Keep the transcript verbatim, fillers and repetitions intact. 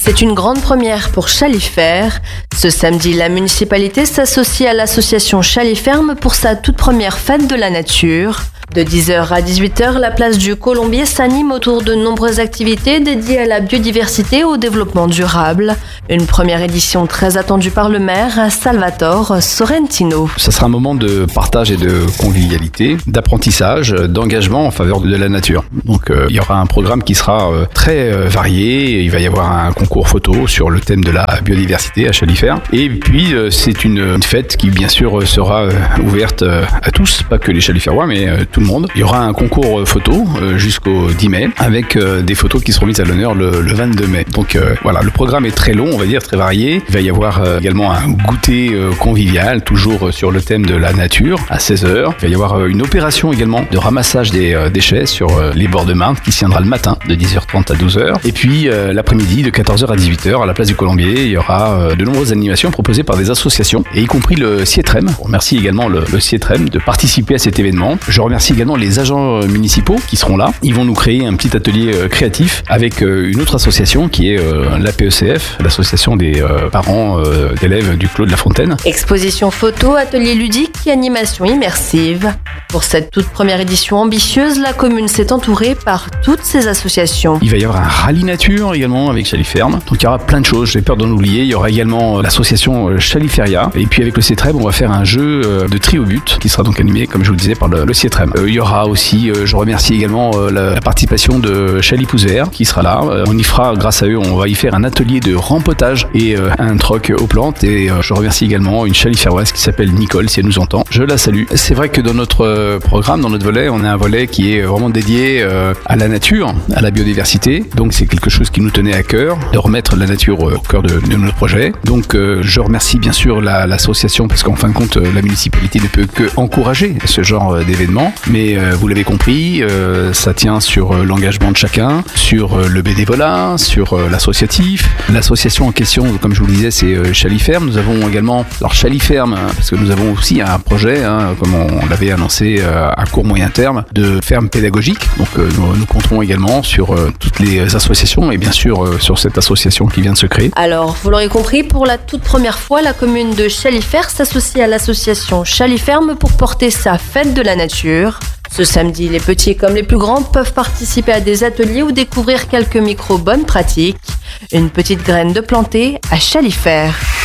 C'est une grande première pour Chalifer. Ce samedi, la municipalité s'associe à l'association Chaliferme pour sa toute première fête de la nature. De dix heures à dix-huit heures, la place du Colombier s'anime autour de nombreuses activités dédiées à la biodiversité et au développement durable. Une première édition très attendue par le maire, Salvatore Sorrentino. Ça sera un moment de partage et de convivialité, d'apprentissage, d'engagement en faveur de la nature. Donc euh, il y aura un programme qui sera euh, très euh, varié. Il va y avoir un concours photo sur le thème de la biodiversité à Chalifer. Et puis euh, c'est une, une fête qui bien sûr sera euh, ouverte euh, à tous, pas que les Chaliferois, mais euh, tout le monde. Il y aura un concours photo euh, jusqu'au dix mai avec euh, des photos qui seront mises à l'honneur le, le vingt-deux mai. Donc euh, voilà, le programme est très long, on va dire très varié. Il va y avoir euh, également un goûter euh, convivial, toujours euh, sur le thème de la nature à seize heures. Il va y avoir euh, une opération également de ramassage des euh, déchets sur euh, les bords de Marne qui se tiendra le matin de dix heures trente à douze heures. Et puis euh, l'après-midi de quatorze heures à dix-huit heures à la place du Colombier, il y aura euh, de nombreuses animations proposées par des associations et y compris le Cietrem. Je remercie également le, le Cietrem de participer à cet événement. Je remercie également les agents municipaux qui seront là. Ils vont nous créer un petit atelier euh, créatif avec euh, une autre association qui est euh, l'A P E C F, l'association des euh, parents euh, d'élèves du Clos de la Fontaine. Exposition photo, atelier ludique et animation immersive. Pour cette toute première édition ambitieuse, la commune s'est entourée par toutes ces associations. Il va y avoir un rallye nature également avec Chaliferme. Donc il y aura plein de choses, j'ai peur d'en oublier. Il y aura également l'association Chaliferia. Et puis avec le Cietrem, on va faire un jeu de tri au but qui sera donc animé, comme je vous le disais, par le, le Cietrem. Euh, il y aura aussi, euh, je remercie également euh, la, la participation de Chalipouzer qui sera là. Euh, on y fera, grâce à eux, on va y faire un atelier de rempotage et euh, un troc aux plantes. Et euh, je remercie également une Chaliferoise qui s'appelle Nicole, si elle nous entend. Je la salue. C'est vrai que dans notre euh, programme, dans notre volet, on a un volet qui est vraiment dédié euh, à la nature, à la biodiversité. Donc c'est quelque chose qui nous tenait à cœur, de remettre la nature au cœur de, de notre projet. Donc euh, je remercie bien sûr la, l'association parce qu'en fin de compte, la municipalité ne peut que encourager ce genre d'événement. Mais euh, vous l'avez compris, euh, ça tient sur euh, l'engagement de chacun, sur euh, le bénévolat, sur euh, l'associatif. L'association en question, comme je vous le disais, c'est euh, Chaliferme. Nous avons également, alors Chaliferme, parce que nous avons aussi un projet, hein, comme on, on l'avait annoncé euh, à court moyen terme, de ferme pédagogique. Donc euh, nous, nous compterons également sur euh, toutes les associations et bien sûr euh, sur cette association qui vient de se créer. Alors, vous l'aurez compris, pour la toute première fois, la commune de Chalifer s'associe à l'association Chaliferme pour porter sa fête de la nature. Ce samedi, les petits comme les plus grands peuvent participer à des ateliers ou découvrir quelques micro bonnes pratiques. Une petite graine de planter à Chalifer.